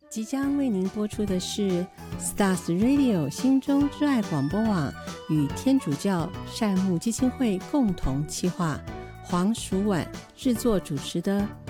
即将为您播出的是 Stars Radio 心中之爱广播网与天主教善牧基金会共同企划，黄淑婉制作主持的